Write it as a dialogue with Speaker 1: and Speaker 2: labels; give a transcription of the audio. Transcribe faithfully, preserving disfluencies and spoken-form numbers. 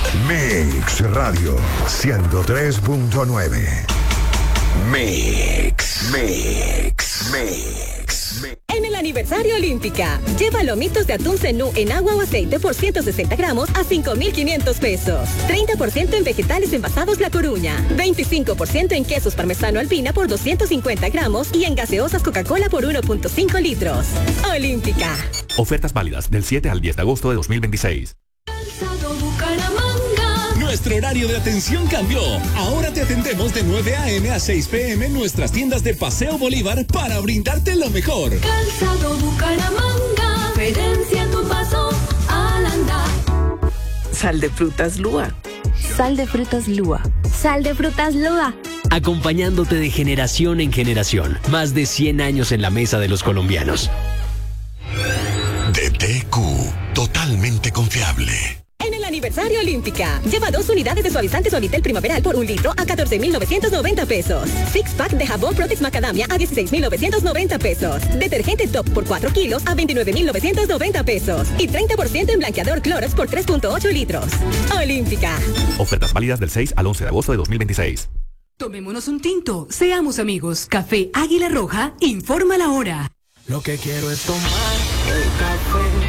Speaker 1: Mix Radio ciento tres punto nueve. Mix, Mix, Mix, Mix.
Speaker 2: En el aniversario Olímpica, lleva lomitos de atún cenú en agua o aceite por ciento sesenta gramos a cinco mil quinientos pesos. treinta por ciento en vegetales envasados La Coruña. veinticinco por ciento en quesos parmesano Alpina por doscientos cincuenta gramos y en gaseosas Coca-Cola por uno punto cinco litros. Olímpica.
Speaker 3: Ofertas válidas del siete al diez de agosto de dos mil veintiséis.
Speaker 4: Nuestro horario de atención cambió. Ahora te atendemos de nueve a eme a seis pe eme en nuestras tiendas de Paseo Bolívar para brindarte lo mejor.
Speaker 5: Calzado Bucaramanga, diferencia en tu paso al andar.
Speaker 6: Sal de frutas Lua.
Speaker 7: Sal de frutas Lua. Sal de frutas Lua.
Speaker 8: Acompañándote de generación en generación. Más de cien años en la mesa de los colombianos.
Speaker 1: D T Q, totalmente confiable.
Speaker 2: En el aniversario Olímpica, lleva dos unidades de suavizante Suavitel primaveral por un litro a catorce mil novecientos noventa pesos. Six pack de jabón Protex Macadamia a dieciséis mil novecientos noventa pesos. Detergente Top por cuatro kilos a veintinueve mil novecientos noventa pesos. Y treinta por ciento en blanqueador Clorox por tres punto ocho litros. Olímpica.
Speaker 3: Ofertas válidas del seis al once de agosto de dos mil veintiséis.
Speaker 9: Tomémonos un tinto, seamos amigos. Café Águila Roja, informa la hora.
Speaker 10: Lo que quiero es tomar el café.